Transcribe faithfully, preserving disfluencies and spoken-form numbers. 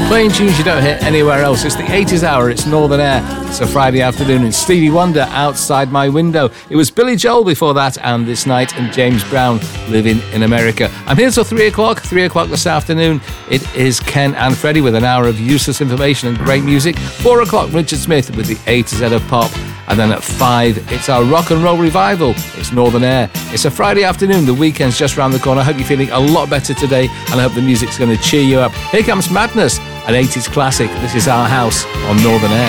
Playing tunes you don't hear anywhere else. It's the eighties hour, it's Northern Air. It's a Friday afternoon in Stevie Wonder, Outside My Window. It was Billy Joel before that, and This Night, and James Brown, Living in America. I'm here till three o'clock, three o'clock this afternoon. It is Ken and Freddie with an hour of useless information and great music. four o'clock, Richard Smith with the A to Z of pop. And then at five, it's our rock and roll revival. It's Northern Air. It's a Friday afternoon. The weekend's just around the corner. I hope you're feeling a lot better today, and I hope the music's going to cheer you up. Here comes Madness, an eighties classic. This is Our House on Northern Air.